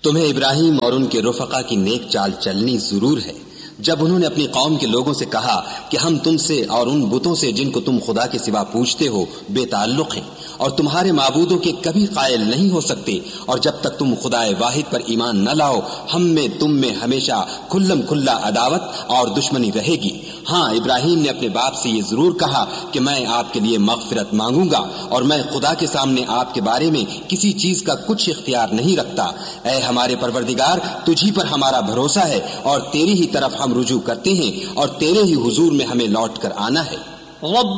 तुम्हें इब्राहिम और उनके रुफका की नेक चाल चलनी जरूर है जब उन्होंने अपनी कौम के लोगों से कहा कि हम तुमसे और उन बुतों से जिनको तुम खुदा के सिवा पूजते हो बेताल्लुक हैं और तुम्हारे माबूदों के कभी कायल नहीं हो सकते, और जब तक तुम खुदाए वाहिद पर ईमान न लाओ हम में तुम में हमेशा खुल्लम खुल्ला अदावत और दुश्मनी रहेगी। हाँ, इब्राहिम ने अपने बाप से ये जरूर कहा कि मैं आपके लिए मगफिरत मांगूंगा और मैं खुदा के सामने आपके बारे में किसी चीज का कुछ इख्तियार नहीं रखता। ऐ हमारे परवरदिगार, तुझी पर हमारा भरोसा है और तेरी ही तरफ हम रुजू करते हैं और तेरे ही हुजूर में हमें लौट कर आना है।